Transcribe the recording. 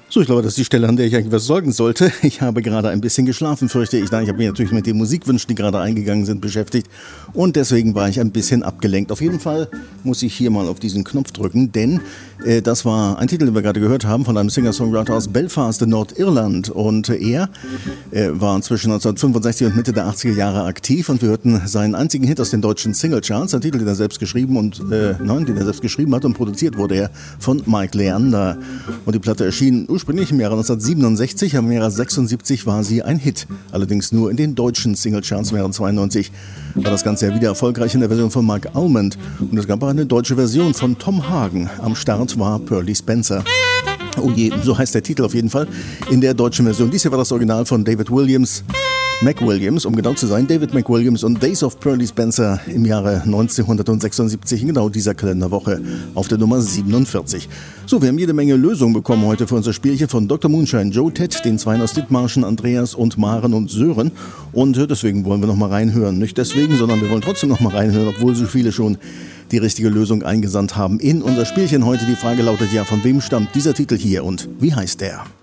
So, ich glaube, das ist die Stelle, an der ich eigentlich was sorgen sollte. Ich habe gerade ein bisschen geschlafen, fürchte ich. Nein, ich habe mich natürlich mit den Musikwünschen, die gerade eingegangen sind, beschäftigt. Und deswegen war ich ein bisschen abgelenkt. Auf jeden Fall muss ich hier mal auf diesen Knopf drücken, denn das war ein Titel, den wir gerade gehört haben, von einem Singer-Songwriter aus Belfast in Nordirland. Und er war zwischen 1965 und Mitte der 80er Jahre aktiv. Und wir hörten seinen einzigen Hit aus den deutschen Singlecharts. Ein Titel, den er selbst geschrieben hat und produziert wurde er von Mike Leander. Und die Platte erschien ursprünglich im Jahre 1967, im Jahre 1976 war sie ein Hit. Allerdings nur in den deutschen Singlecharts. Im Jahre 1992 war das Ganze ja wieder erfolgreich in der Version von Mark Almond. Und es gab auch eine deutsche Version von Tom Hagen. Am Start war Pearly Spencer. Oh je, so heißt der Titel auf jeden Fall in der deutschen Version. Dies hier war das Original von David McWilliams, um genau zu sein, David McWilliams und Days of Pearly Spencer im Jahre 1976, in genau dieser Kalenderwoche auf der Nummer 47. So, wir haben jede Menge Lösungen bekommen heute für unser Spielchen von Dr. Moonshine, Joe, Ted, den Zweien aus Dithmarschen, Andreas und Maren und Sören. Und deswegen wollen wir nochmal reinhören. Nicht deswegen, sondern wir wollen trotzdem nochmal reinhören, obwohl so viele schon die richtige Lösung eingesandt haben in unser Spielchen heute. Die Frage lautet ja, von wem stammt dieser Titel hier und wie heißt der?